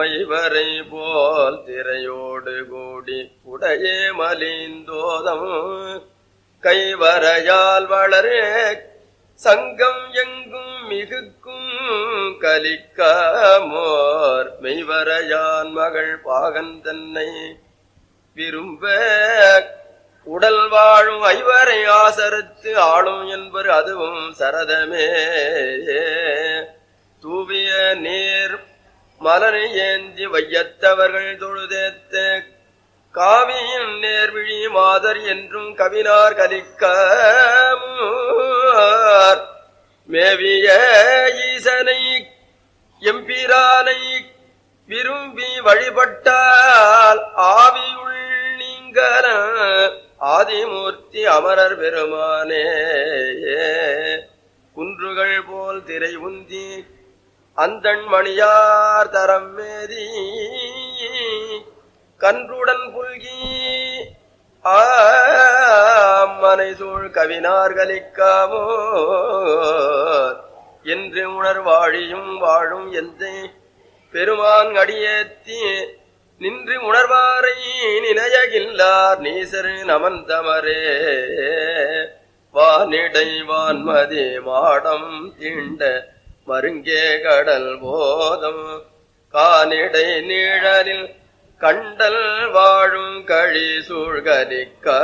மைவரை போல் திரையோடு கூடி உடையே மலிந்தோதம் கைவரையால் வளரே சங்கம் எங்கும் மிகுக்கும் கலிக்காமோர் மெய்வரையான் மகள் பாகன் தன்னை விரும்ப உடல் வாழும் ஐவரை ஆசரத்து ஆளும் என்பர் அதுவும் சரதமே. தூவிய நீர் மலனை ஏந்தி வையத்தவர்கள் தொழுதேத்த காவியின் நேர்விழி மாதர் என்றும் கவினார் கலிக்கார் மேவிய ஈசனை எம்பிரானை விரும்பி வழிபட்டால் ஆவியுள் நீங்கல ஆதிமூர்த்தி அமரர் பெருமானே. குன்றுகள் போல் திரை உந்தி அந்தண் மணியார் தரம் மேதி கன்றுடன் புல்கி மனை சூழ் கவினார் கலிக்காமோ என்று உணர்வாழியும் வாழும் எந்த பெருமான் அடியேத்தி நின்று உணர்வாரை நினையகில்லார் நீசரு நமந்தமரே. வானிடை வான்மதி மாடம் தீண்ட மருங்கே கடல் போதம் கானிடை நீழலில் கண்டல் வாழும் கழி சூழ்கலிக்க